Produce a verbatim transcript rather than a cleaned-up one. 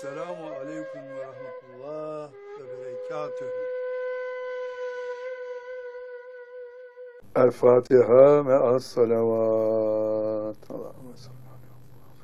Selamu aleyküm ve rahmetullah ve berekatühü. El Fatiha me'as salavat. Allahümme salli.